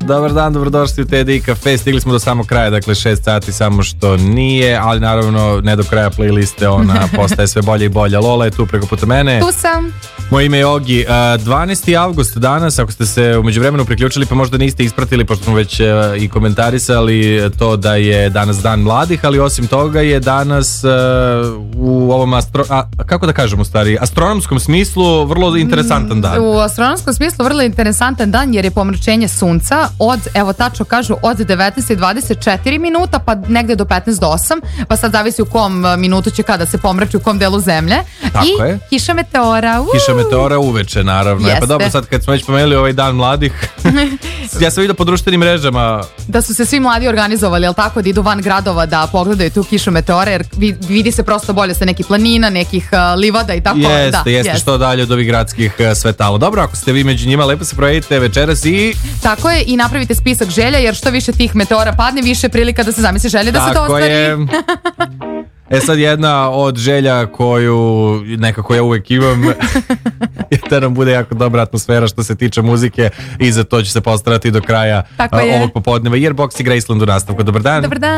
Dobar dan, dobrodošli u TDI Cafe. Stigli smo do samog kraja, dakle 6 sati, samo što nije, ali naravno ne do kraja playliste, ona postaje sve bolje i bolje. Lola je tu preko puta mene. Tu sam. Moje ime je Ogi. 12. avgust danas, ako ste se u međuvremenu priključili, pa možda niste ispratili, pošto smo već i komentarisali to da je danas dan mladih, ali osim toga je danas u ovom kako da kažem u stvari, astronomskom smislu vrlo interesantan dan. U astronomskom smislu vrlo interesantan dan jer je pomračenje sunca od, evo tačno kažu, od 19:24 minuta pa negde do 15 do 8, pa sad zavisi u kom minutu će kada se pomrači, u kom delu zemlje. Tako I je. kiša meteora. Kiša meteora uveče, naravno. Jeste. Pa dobro, sad kad smo već pomenuli ovaj dan mladih, ja sam vidio po društvenim mrežama da su se svi mladi organizovali, jel tako, da idu van gradova da pogledaju tu kišu meteora, jer vidi se prosto bolje sa nekih planina, nekih livada i tako. Jeste, što dalje od ovih gradskih svetala. Dobro, ako ste vi među njima, lepo se provedite večeras i... Tako je, i napravite spisak želja, jer što više tih meteora padne, više prilika da se zamisli želje da se to ostvari. Je. Sad jedna od želja koju nekako ja uvek imam je da nam bude jako dobra atmosfera što se tiče muzike i za to ću se postarati do kraja ovog popodneva. Yearbox i Graceland u nastavku. Dobar dan. Dobar dan.